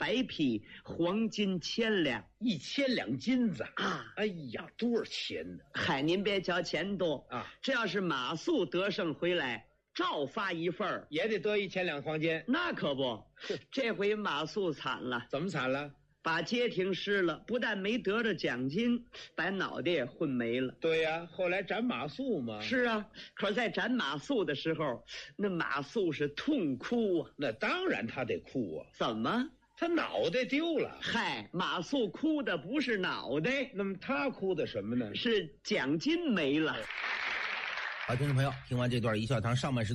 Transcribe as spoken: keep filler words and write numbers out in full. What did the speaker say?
百匹，黄金千两。 一千两金子啊！ 哎呀，多少钱呢？ 嗨，您别瞧钱多啊， 这要是马谡得胜回来，照发一份也得得一千两黄金。 那可不，这回马谡惨了。 怎么惨了？ 把街亭失了，不但没得着奖金，把脑袋也混没了。 对呀、啊，后来斩马谡嘛。 是啊，可是在斩马谡的时候，那马谡是痛哭啊。 那当然他得哭啊。 怎么？ 他脑袋丢了。 嗨，马谡哭的不是脑袋， 那么他哭的什么呢？ 是奖金没了。 好，听众朋友，听完这段一笑堂上半时